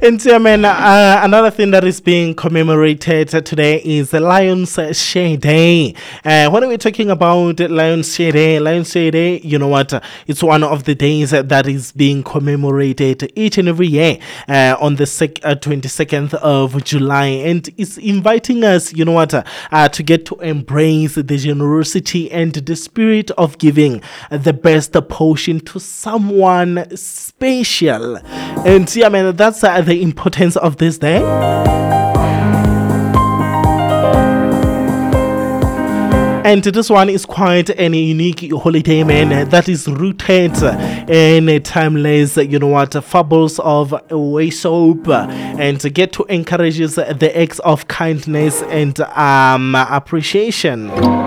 And yeah, man, another thing that is being commemorated today is the Lions Share Day. When we're talking about Lions Share Day, you know what? It's one of the days that is being commemorated each and every year on the 22nd of July. And it's inviting us, you know what, to get to embrace the generosity and the spirit of giving the best portion to someone special. And yeah, man, that's the importance of this day. And this one is quite a unique holiday, man, that is rooted in timeless, you know what, fables of Aesop, and get to encourage the acts of kindness and appreciation.